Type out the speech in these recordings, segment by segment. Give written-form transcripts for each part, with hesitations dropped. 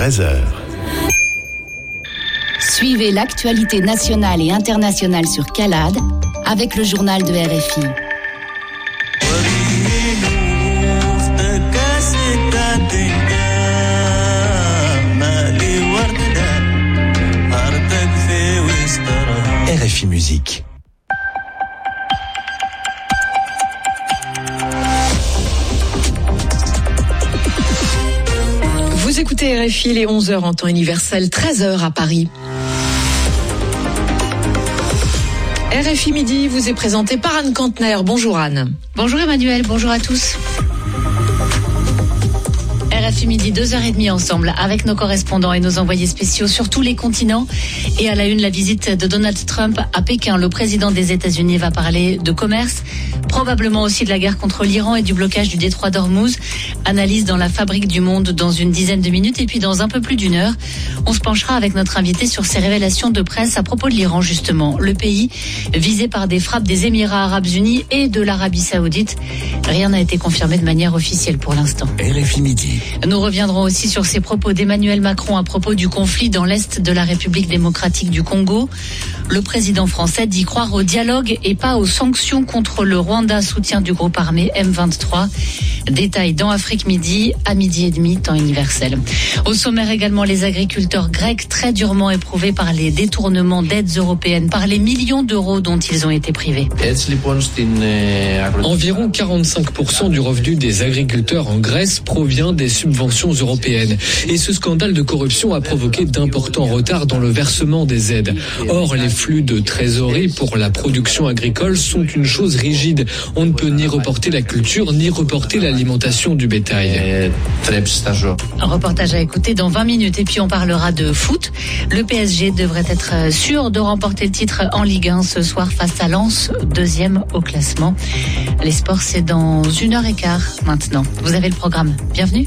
13h. Suivez l'actualité nationale et internationale sur CALAD avec le journal de RFI. RFI Musique. Vous écoutez RFI, il est 11h en temps universel, 13h à Paris. RFI Midi vous est présenté par Anne Kantner. Bonjour Anne. Bonjour Emmanuel, bonjour à tous. RFI Midi, 2h30 ensemble avec nos correspondants et nos envoyés spéciaux sur tous les continents. Et à la une, la visite de Donald Trump à Pékin. Le président des États-Unis va parler de commerce, probablement aussi de la guerre contre l'Iran et du blocage du détroit d'Ormuz. Analyse dans la Fabrique du Monde dans une dizaine de minutes. Et puis dans un peu plus d'une heure, on se penchera avec notre invité sur ces révélations de presse à propos de l'Iran justement. Le pays visé par des frappes des Émirats Arabes Unis et de l'Arabie Saoudite. Rien n'a été confirmé de manière officielle pour l'instant. RFI Midi. Nous reviendrons aussi sur ces propos d'Emmanuel Macron à propos du conflit dans l'Est de la République démocratique du Congo. Le président français dit croire au dialogue et pas aux sanctions contre le Rwanda, soutien du groupe armé M23. Détail dans Afrique Midi, à 12h30, temps universel. Au sommaire également, les agriculteurs grecs très durement éprouvés par les détournements d'aides européennes, par les millions d'euros dont ils ont été privés. Environ 45% du revenu des agriculteurs en Grèce provient des subventions européennes. Et ce scandale de corruption a provoqué d'importants retards dans le versement des aides. Or, les flux de trésorerie pour la production agricole sont une chose rigide. On ne peut ni reporter la culture, ni reporter l'alimentation du bétail. Un reportage à écouter dans 20 minutes. Et puis on parlera de foot. Le PSG devrait être sûr de remporter le titre en Ligue 1 ce soir face à Lens, deuxième au classement. Les sports, c'est dans 1h15 maintenant. Vous avez le programme. Bienvenue.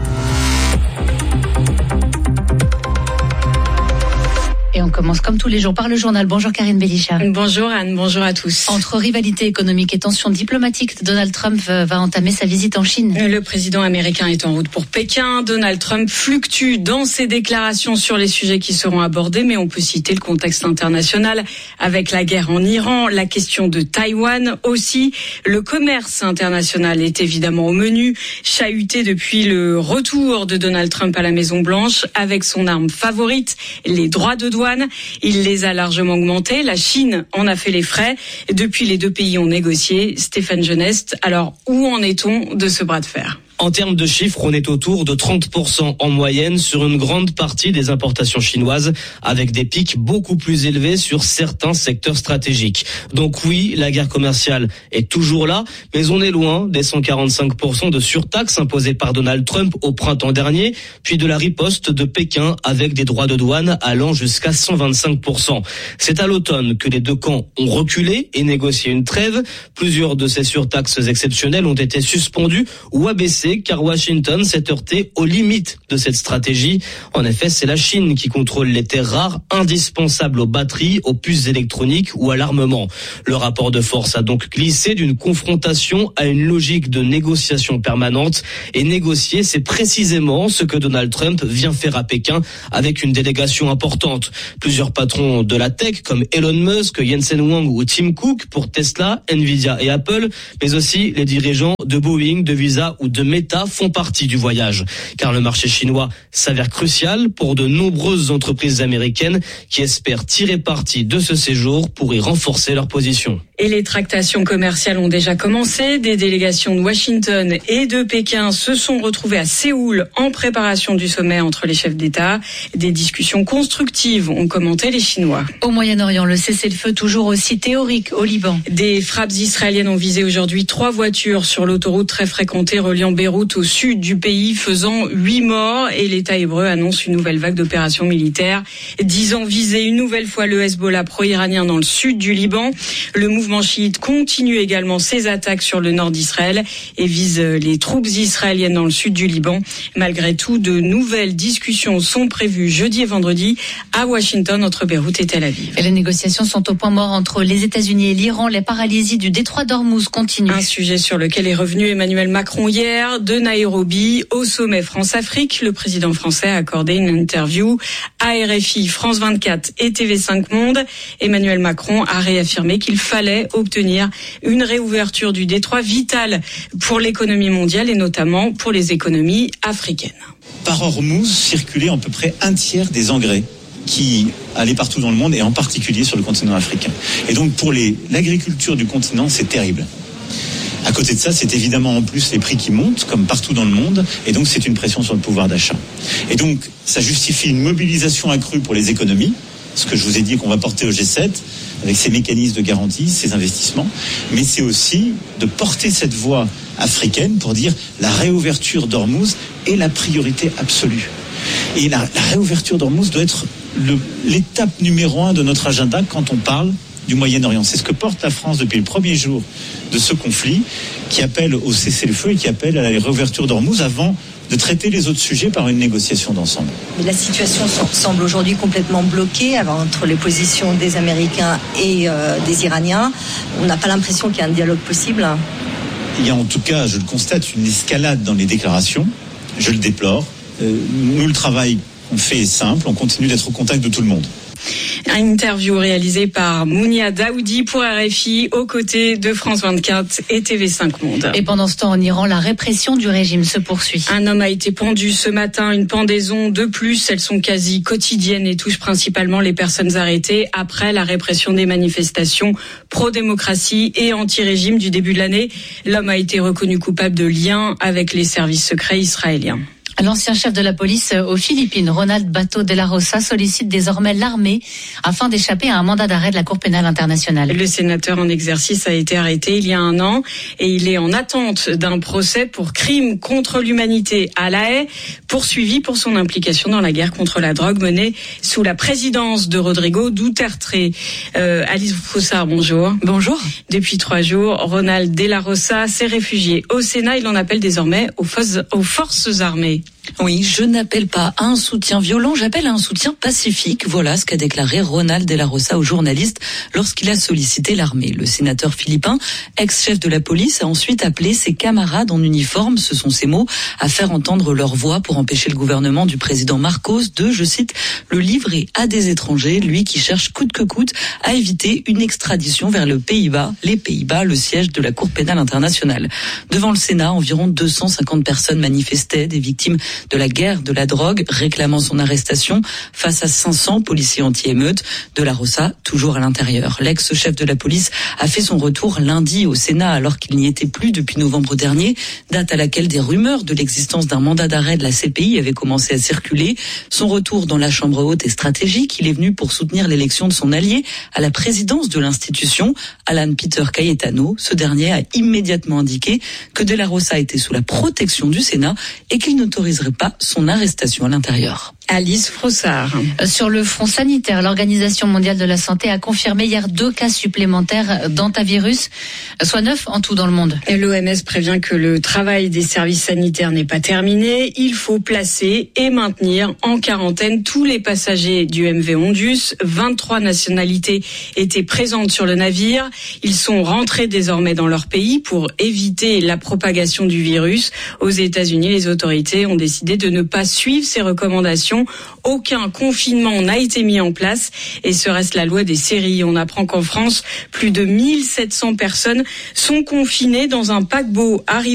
Et on commence comme tous les jours par le journal. Bonjour Karine Bélicha. Bonjour Anne, bonjour à tous. Entre rivalité économique et tensions diplomatiques, Donald Trump va entamer sa visite en Chine. Le président américain est en route pour Pékin. Donald Trump fluctue dans ses déclarations sur les sujets qui seront abordés, mais on peut citer le contexte international avec la guerre en Iran, la question de Taïwan aussi. Le commerce international est évidemment au menu, chahuté depuis le retour de Donald Trump à la Maison-Blanche avec son arme favorite, les droits de douane. Il les a largement augmentés. La Chine en a fait les frais. Depuis, les deux pays ont négocié. Stéphane Genest, alors où en est-on de ce bras de fer ? En termes de chiffres, on est autour de 30% en moyenne sur une grande partie des importations chinoises, avec des pics beaucoup plus élevés sur certains secteurs stratégiques. Donc oui, la guerre commerciale est toujours là, mais on est loin des 145% de surtaxes imposées par Donald Trump au printemps dernier, puis de la riposte de Pékin avec des droits de douane allant jusqu'à 125%. C'est à l'automne que les deux camps ont reculé et négocié une trêve. Plusieurs de ces surtaxes exceptionnelles ont été suspendues ou abaissées, car Washington s'est heurté aux limites de cette stratégie. En effet, c'est la Chine qui contrôle les terres rares indispensables aux batteries, aux puces électroniques ou à l'armement. Le rapport de force a donc glissé d'une confrontation à une logique de négociation permanente. Et négocier, c'est précisément ce que Donald Trump vient faire à Pékin avec une délégation importante. Plusieurs patrons de la tech comme Elon Musk, Jensen Huang ou Tim Cook pour Tesla, Nvidia et Apple, mais aussi les dirigeants de Boeing, de Visa ou de Meta font partie du voyage, car le marché chinois s'avère crucial pour de nombreuses entreprises américaines qui espèrent tirer parti de ce séjour pour y renforcer leur position. Et les tractations commerciales ont déjà commencé. Des délégations de Washington et de Pékin se sont retrouvées à Séoul en préparation du sommet entre les chefs d'État. Des discussions constructives ont commenté les Chinois. Au Moyen-Orient, le cessez-le-feu toujours aussi théorique au Liban. Des frappes israéliennes ont visé aujourd'hui 3 voitures sur l'autoroute très fréquentée reliant Beyrouth au sud du pays, faisant 8 morts. Et l'État hébreu annonce une nouvelle vague d'opérations militaires, disant viser une nouvelle fois le Hezbollah pro-iranien dans le sud du Liban. Le mouvement mouvement chiite continue également ses attaques sur le nord d'Israël et vise les troupes israéliennes dans le sud du Liban. Malgré tout, de nouvelles discussions sont prévues jeudi et vendredi à Washington, entre Beyrouth et Tel Aviv. Et les négociations sont au point mort entre les États-Unis et l'Iran. Les paralysies du détroit d'Ormuz continuent. Un sujet sur lequel est revenu Emmanuel Macron hier de Nairobi au sommet France-Afrique. Le président français a accordé une interview à RFI, France 24 et TV5 Monde. Emmanuel Macron a réaffirmé qu'il fallait obtenir une réouverture du détroit vitale pour l'économie mondiale et notamment pour les économies africaines. Par Ormuz circulait à peu près un tiers des engrais qui allaient partout dans le monde et en particulier sur le continent africain. Et donc pour l'agriculture du continent, c'est terrible. À côté de ça, c'est évidemment en plus les prix qui montent, comme partout dans le monde, et donc c'est une pression sur le pouvoir d'achat. Et donc, ça justifie une mobilisation accrue pour les économies, ce que je vous ai dit qu'on va porter au G7, avec ces mécanismes de garantie, ces investissements, mais c'est aussi de porter cette voix africaine pour dire la réouverture d'Ormuz est la priorité absolue. Et la réouverture d'Ormuz doit être l'étape numéro 1 de notre agenda quand on parle du Moyen-Orient. C'est ce que porte la France depuis le premier jour de ce conflit, qui appelle au cessez-le-feu et qui appelle à la réouverture d'Ormuz avant de traiter les autres sujets par une négociation d'ensemble. Mais la situation semble aujourd'hui complètement bloquée entre les positions des Américains et des Iraniens. On n'a pas l'impression qu'il y a un dialogue possible. Il y a en tout cas, je le constate, une escalade dans les déclarations. Je le déplore. Nous, le travail qu'on fait est simple. On continue d'être au contact de tout le monde. Une interview réalisée par Mounia Daoudi pour RFI aux côtés de France 24 et TV5 Monde. Et pendant ce temps, en Iran, la répression du régime se poursuit. Un homme a été pendu ce matin, une pendaison de plus. Elles sont quasi quotidiennes et touchent principalement les personnes arrêtées après la répression des manifestations pro-démocratie et anti-régime du début de l'année. L'homme a été reconnu coupable de liens avec les services secrets israéliens. L'ancien chef de la police aux Philippines, Ronald Bato de la Rosa, sollicite désormais l'armée afin d'échapper à un mandat d'arrêt de la Cour pénale internationale. Le sénateur en exercice a été arrêté il y a 1 an et il est en attente d'un procès pour crime contre l'humanité à La Haye, poursuivi pour son implication dans la guerre contre la drogue menée sous la présidence de Rodrigo Duterte. Alice Froussard, bonjour. Bonjour. Depuis 3 jours, Ronald de la Rosa s'est réfugié au Sénat. Il en appelle désormais aux forces armées. Oui, je n'appelle pas à un soutien violent, j'appelle à un soutien pacifique. Voilà ce qu'a déclaré Ronald de la Rosa aux journalistes lorsqu'il a sollicité l'armée. Le sénateur philippin, ex-chef de la police, a ensuite appelé ses camarades en uniforme, ce sont ses mots, à faire entendre leur voix pour empêcher le gouvernement du président Marcos de, je cite, le livrer à des étrangers, lui qui cherche coûte que coûte à éviter une extradition vers les Pays-Bas, le siège de la Cour pénale internationale. Devant le Sénat, environ 250 personnes manifestaient, des victimes de la guerre de la drogue, réclamant son arrestation face à 500 policiers anti-émeutes. De la Rosa, toujours à l'intérieur. L'ex-chef de la police a fait son retour lundi au Sénat alors qu'il n'y était plus depuis novembre dernier, date à laquelle des rumeurs de l'existence d'un mandat d'arrêt de la CPI avaient commencé à circuler. Son retour dans la Chambre haute est stratégique. Il est venu pour soutenir l'élection de son allié à la présidence de l'institution, Alan Peter Cayetano. Ce dernier a immédiatement indiqué que De la Rosa était sous la protection du Sénat et qu'il n'autoriserait pas son arrestation à l'intérieur. Alice Froussard. Sur le front sanitaire, l'Organisation mondiale de la santé a confirmé hier 2 cas supplémentaires d'hantavirus, soit 9 en tout dans le monde. Et l'OMS prévient que le travail des services sanitaires n'est pas terminé. Il faut placer et maintenir en quarantaine tous les passagers du MV Ondus. 23 nationalités étaient présentes sur le navire. Ils sont rentrés désormais dans leur pays pour éviter la propagation du virus. Aux États-Unis, les autorités ont décidé de ne pas suivre ces recommandations. Aucun confinement n'a été mis en place et ce reste la loi des séries. On apprend qu'en France, plus de 1700 personnes sont confinées dans un paquebot arrivé